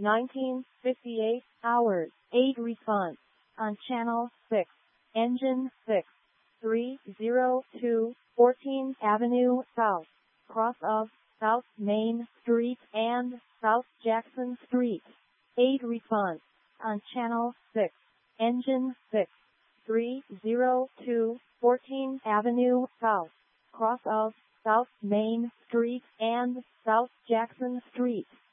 19:58 hours. 8 response on channel 6. Engine 6. 302 14th Avenue South. Cross of South Main Street and South Jackson Street. 8 response on channel 6. Engine 6. 302 14th Avenue South. Cross of South Main Street and South Jackson Street.